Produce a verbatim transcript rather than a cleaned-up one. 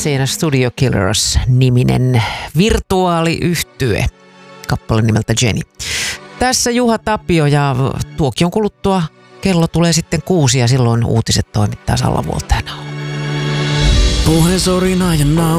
Scene Studio Killers-niminen virtuaaliyhtye, kappale nimeltä Jenny. Tässä Juha Tapio ja tuokion kuluttua kello tulee sitten kuusi ja silloin uutiset toimittaa Salla Vuoltajana. Puhe sorina ja